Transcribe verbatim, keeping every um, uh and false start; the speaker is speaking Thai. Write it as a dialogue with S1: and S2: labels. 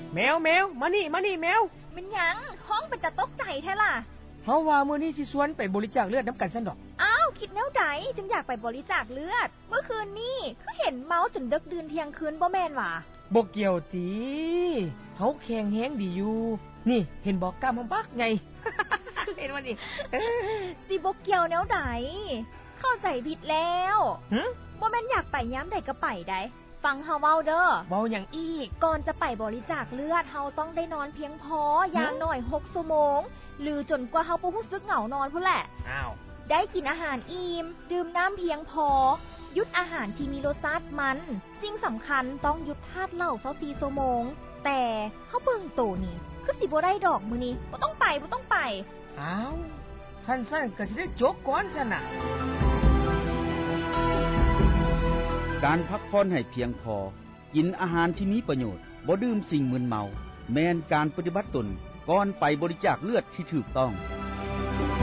S1: แมวแมวมานี่มานี่แมว
S2: มันหยังห้องเป็นตะตกใจแท้ล่ะ
S1: เฮาว่ามื้อนี้สิชวนไปบริจาคเลือดน้ำกันซั่นดอก
S2: อ้าวคิดแนวใดจึงอยากไปบริจาคเลือดเมื่อคืนนี้คือเห็นเมาจนดึกดื่นเที่ยงคืนบ่แม่นหว่า
S1: บ่เกี่ยวติเฮาแข็งแฮงดีอยู่นี่เห็นบ่กล้ามเฮาบักไง เห็นบ่นี่
S2: สิบ่เกี่ยวแนวใดเข้าใจผิดแล้ว
S1: หึ
S2: บ่แม่นอยากไปยามใดก็ไปได้ฟังเฮาเว้าเด้อ
S1: เว้าหยังอีก
S2: ก่อนจะไปบริจาคเลือดเฮาต้องได้นอนเพียงพออย่างน้อยหกชั่วโมงหรือจนกว่าเฮาบ่รู้สึกเหงานอนพุ่นแหละ
S1: อ้าว
S2: ได้กินอาหารอิ่มดื่มน้ำเพียงพอหยุดอาหารที่มีรสชาติมันสิ่งสำคัญต้องหยุดทาสเหล้าเศร้าสี่ชั่วโมงแต่เฮาเบิ่งโตนี่คือสิบ่ได้ดอกมื้อนี้บ่ต้องไปบ่ต้องไป
S1: อ้าวท่านซั่นก็สิได้จบก่อนซั่นน่ะ
S3: การพักผ่อนให้เพียงพอกินอาหารที่มีประโยชน์บ่ดื่มสิ่งมึนเมาแม้นการปฏิบัติตนก่อนไปบริจาคเลือดที่ถูกต้อง